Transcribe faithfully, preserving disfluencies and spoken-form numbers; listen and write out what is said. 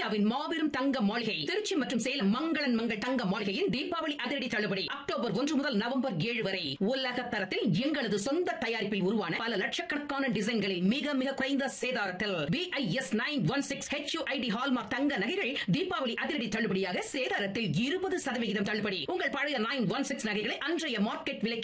இந்தியாவின் மாபெரும் தங்க மாளிகை திருச்சி மற்றும் சேலம் மங்களன் மங்கள் தங்க மாளிகையின் தீபாவளி அதிரடி தள்ளுபடி அக்டோபர் ஒன்று முதல் நவம்பர் ஏழு வரை உலக தரத்தில் எங்களது சொந்த தயாரிப்பில் உருவான பல லட்சக்கணக்கான டிசைன்களில் மிக மிக குறைந்த சேதாரத்தில் BIS nine one six HUID hallmark தங்க நகைகள் தீபாவளி அதிரடி தள்ளுபடியாக சேதாரத்தில் இருபது சதவிகிதம் தள்ளுபடி. உங்கள் பழைய நைன் ஒன் சிக்ஸ் நகைகளை அன்றைய மார்க்கெட் விலைக்கு